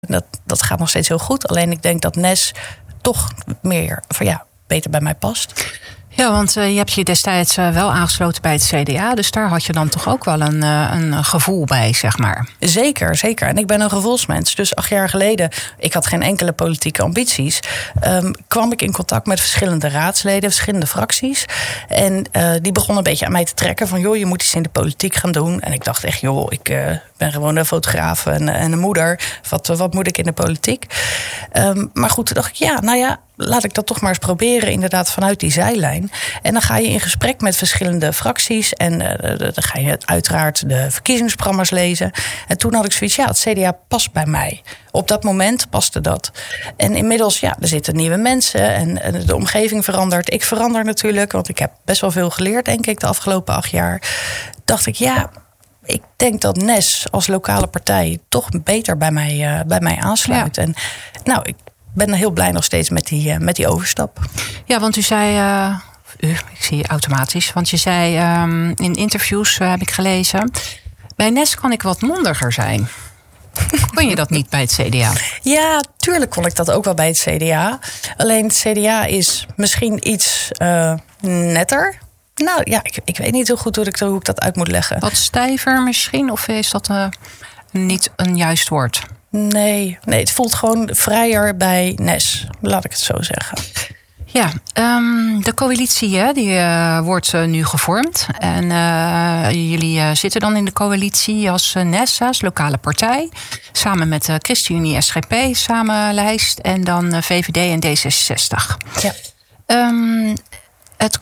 Dat gaat nog steeds heel goed. Alleen ik denk dat Nes toch meer beter bij mij past. Ja, want je hebt je destijds wel aangesloten bij het CDA. Dus daar had je dan toch ook wel een gevoel bij, zeg maar. Zeker, zeker. En ik ben een gevoelsmens. Dus 8 jaar geleden, ik had geen enkele politieke ambities. Kwam ik in contact met verschillende raadsleden, verschillende fracties. En die begonnen een beetje aan mij te trekken. Van joh, je moet iets in de politiek gaan doen. En ik dacht echt, joh, ik ben gewoon een fotograaf en een moeder. Wat moet ik in de politiek? Maar goed, toen dacht ik, laat ik dat toch maar eens proberen, inderdaad, vanuit die zijlijn. En dan ga je in gesprek met verschillende fracties. En dan ga je uiteraard de verkiezingsprogramma's lezen. En toen had ik zoiets, het CDA past bij mij. Op dat moment paste dat. En inmiddels, er zitten nieuwe mensen en de omgeving verandert. Ik verander natuurlijk, want ik heb best wel veel geleerd, denk ik, de afgelopen 8 jaar. Dacht ik, ik denk dat Nes als lokale partij toch beter bij mij aansluit. Ja. En ik ben heel blij nog steeds met die overstap. Ja, want u zei, ik zie je automatisch, want je zei in interviews, heb ik gelezen, bij Nes kan ik wat mondiger zijn. Kon je dat niet bij het CDA? Ja, tuurlijk kon ik dat ook wel bij het CDA. Alleen het CDA is misschien iets netter. Nou ja, ik weet niet zo goed hoe ik dat uit moet leggen. Wat stijver misschien? Of is dat niet een juist woord? Nee, het voelt gewoon vrijer bij Nes. Laat ik het zo zeggen. Ja, de coalitie die wordt nu gevormd. En jullie zitten dan in de coalitie als Nes, als lokale partij. Samen met de ChristenUnie SGP, samen lijst. En dan VVD en D66. Ja. Het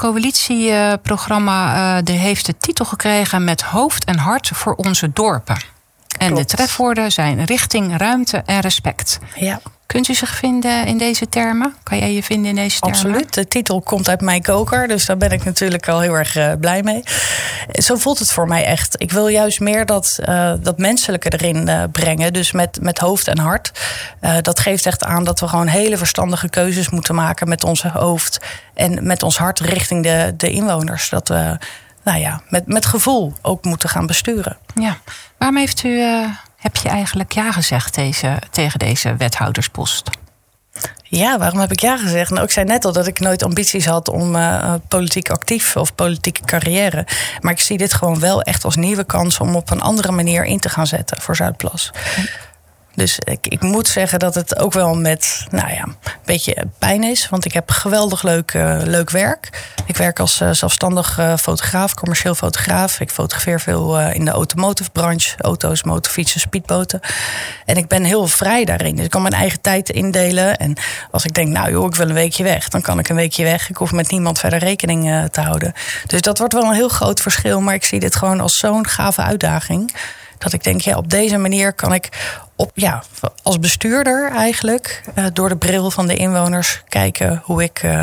coalitieprogramma heeft de titel gekregen met hoofd en hart voor onze dorpen. En klopt. De trefwoorden zijn richting, ruimte en respect. Ja. Kunt u zich vinden in deze termen? Kan jij je vinden in deze termen? Absoluut. De titel komt uit mijn koker, dus daar ben ik natuurlijk al heel erg blij mee. Zo voelt het voor mij echt. Ik wil juist meer dat menselijke erin brengen, dus met hoofd en hart. Dat geeft echt aan dat we gewoon hele verstandige keuzes moeten maken met ons hoofd en met ons hart richting de inwoners. Dat we met gevoel ook moeten gaan besturen. Ja. Waarom heb je eigenlijk ja gezegd tegen deze wethouderspost? Ja, waarom heb ik ja gezegd? Nou, ik zei net al dat ik nooit ambities had om politiek actief of politieke carrière. Maar ik zie dit gewoon wel echt als nieuwe kans om op een andere manier in te gaan zetten voor Zuidplas. Dus ik moet zeggen dat het ook wel met een beetje pijn is. Want ik heb geweldig leuk werk. Ik werk als zelfstandig fotograaf, commercieel fotograaf. Ik fotografeer veel in de automotive branche. Auto's, motorfietsen, speedboten. En ik ben heel vrij daarin. Dus ik kan mijn eigen tijd indelen. En als ik denk, ik wil een weekje weg, dan kan ik een weekje weg. Ik hoef met niemand verder rekening te houden. Dus dat wordt wel een heel groot verschil. Maar ik zie dit gewoon als zo'n gave uitdaging. Dat ik denk, op deze manier kan ik als bestuurder eigenlijk door de bril van de inwoners kijken hoe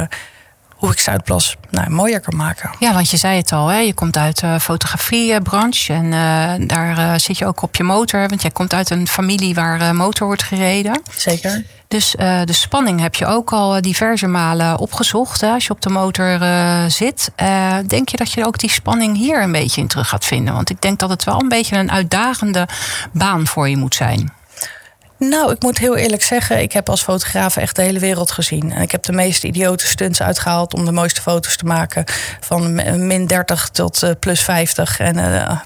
ik Zuidplas mooier kan maken. Ja, want je zei het al, je komt uit de fotografiebranche en daar zit je ook op je motor. Want jij komt uit een familie waar motor wordt gereden. Zeker. Dus de spanning heb je ook al diverse malen opgezocht als je op de motor zit. Denk je dat je ook die spanning hier een beetje in terug gaat vinden? Want ik denk dat het wel een beetje een uitdagende baan voor je moet zijn. Nou, ik moet heel eerlijk zeggen, ik heb als fotograaf echt de hele wereld gezien. En ik heb de meest idiote stunts uitgehaald om de mooiste foto's te maken. Van min 30 tot plus 50. En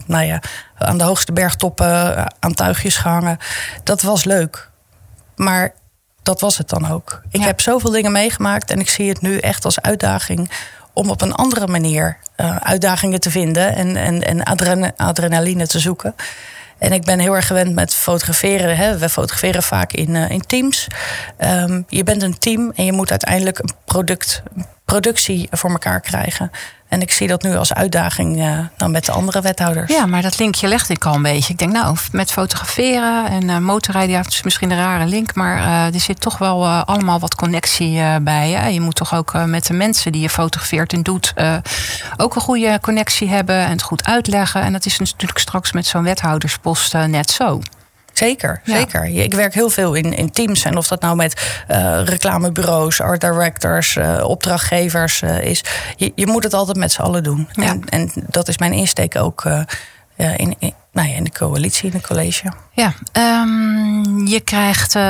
aan de hoogste bergtoppen aan tuigjes gehangen. Dat was leuk. Maar dat was het dan ook. Ik heb zoveel dingen meegemaakt en ik zie het nu echt als uitdaging om op een andere manier uitdagingen te vinden en adrenaline te zoeken. En ik ben heel erg gewend met fotograferen. We fotograferen vaak in teams. Je bent een team en je moet uiteindelijk een productie voor elkaar krijgen. En ik zie dat nu als uitdaging dan met de andere wethouders. Ja, maar dat linkje legde ik al een beetje. Ik denk, met fotograferen en motorrijden, het is misschien een rare link, maar er zit toch wel allemaal wat connectie bij. Hè? Je moet toch ook met de mensen die je fotografeert en doet ook een goede connectie hebben en het goed uitleggen. En dat is natuurlijk straks met zo'n wethouderspost net zo. Zeker, zeker. Ik werk heel veel in teams. En of dat nou met reclamebureaus, art directors, opdrachtgevers is. Je moet het altijd met z'n allen doen. Ja. En dat is mijn insteek ook in de coalitie, in het college. Ja, je krijgt